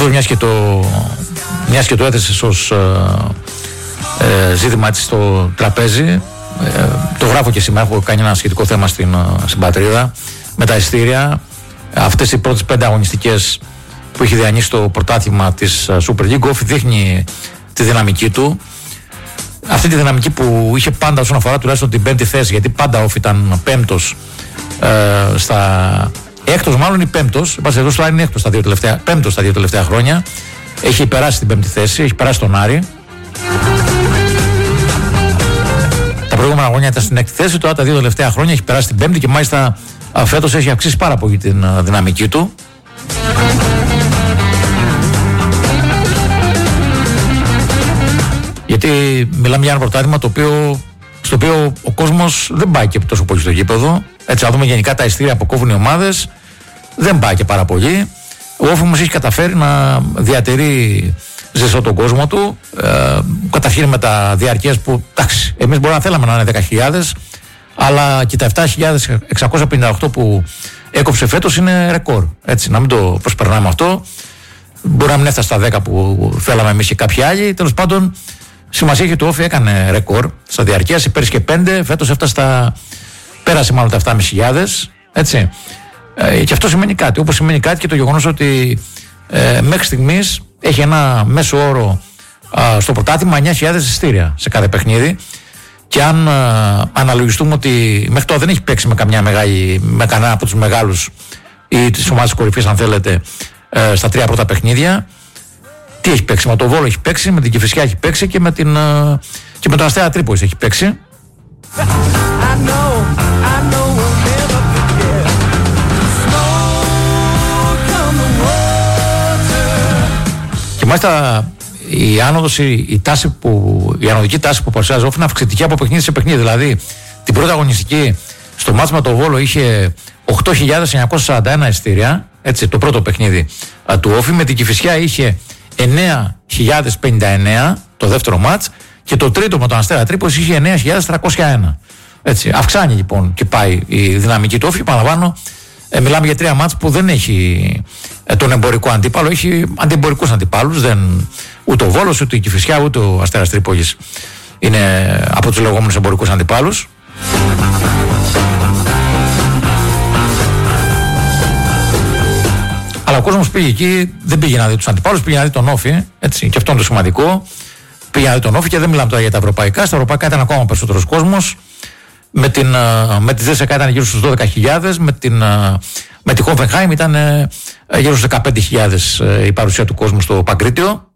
Εκτός μιας και το έθεσες ως ζήτημα έτσι στο τραπέζι, το γράφω και σήμερα, έχω κάνει ένα σχετικό θέμα στην Πατρίδα, με τα εισιτήρια, αυτές οι πρώτες 5 αγωνιστικές που έχει διανύσει το πρωτάθλημα της Super League. Όφη δείχνει τη δυναμική του, αυτή τη δυναμική που είχε πάντα όσον αφορά τουλάχιστον την 5η θέση, γιατί πάντα Όφη ήταν πέμπτος, έκτος μάλλον ή πέμπτος, εδώ στο είναι έκτος πέμπτος στα 2 τελευταία χρόνια. Έχει περάσει την 5η θέση, έχει περάσει τον Άρη. Τα προηγούμενα χρόνια ήταν στην 6η θέση, τώρα τα 2 τελευταία χρόνια έχει περάσει την 5η και μάλιστα φέτος έχει αυξήσει πάρα πολύ την δυναμική του. Γιατί μιλάμε για ένα πρωτάθλημα στο οποίο ο κόσμος δεν πάει και τόσο πολύ στο γήπεδο. Έτσι, να δούμε γενικά τα εισιτήρια που κόβουν οι ομάδες, δεν πάει και πάρα πολύ. Ο Όφη όμως έχει καταφέρει να διατηρεί ζεστό τον κόσμο του, καταρχήν με τα διαρκείας που, εντάξει, εμείς μπορεί να θέλαμε να είναι 10.000, αλλά και τα 7.658 που έκοψε φέτος είναι ρεκόρ. Έτσι, να μην το προσπερνάμε αυτό. Μπορεί να μην έφτασε στα 10 που θέλαμε εμείς και κάποιοι άλλοι. Τέλος πάντων, σημασία έχει το Όφη έκανε ρεκόρ στα διαρκείας, πέρυσι και 5, φέτος έφτασε πέρασε μάλλον τα 7.500, έτσι. Και αυτό σημαίνει κάτι, όπως σημαίνει κάτι και το γεγονός ότι μέχρι στιγμής έχει ένα μέσο όρο στο πρωτάθλημα 9.000 εισιτήρια σε κάθε παιχνίδι. Και αν αναλογιστούμε ότι μέχρι τώρα δεν έχει παίξει με κανένα από τους μεγάλους ή τις ομάδες κορυφής, αν θέλετε, στα 3 πρώτα παιχνίδια, τι έχει παίξει? Με το Βόλο έχει παίξει, με την Κηφισιά έχει παίξει και με τον Αστέρα Τρίπολης έχει παίξει. Και μάλιστα η ανωδική τάση που παρουσιάζει ο Όφη είναι αυξητική από παιχνίδι σε παιχνίδι. Δηλαδή την πρώτη αγωνιστική στο μάτς με το Βόλο είχε 8.941 εισιτήρια, έτσι, το πρώτο παιχνίδι του Όφη. Με την Κηφισιά είχε 9.059 το δεύτερο μάτς και το τρίτο με τον Αστέρα Τρίπολης είχε 9.301. Έτσι, αυξάνει λοιπόν και πάει η δυναμική του Όφη. Παραλαμβάνω, μιλάμε για 3 μάτς που δεν έχει τον εμπορικό αντίπαλο, έχει αντιεμπορικούς αντιπάλους. Ούτε ο Βόλος, ούτε η Κηφισιά, ούτε ο Αστέρας Τρίπολης είναι από τους λεγόμενους εμπορικούς αντιπάλους. Αλλά ο κόσμος πήγε εκεί, δεν πήγε να δει τους αντιπάλους, πήγε να δει τον Όφη, έτσι, και αυτό είναι το σημαντικό. Πήγε να δει τον Όφη και δεν μιλάμε τώρα για τα ευρωπαϊκά. Στα ευρωπαϊκά ήταν ακόμα περισσότερος κόσμος. Με τη ΔΕΣΕΚΑ ήταν γύρω στους 12.000, με τη Hoffenheim ήταν γύρω στους 15.000 η παρουσία του κόσμου στο Παγκρίτιο.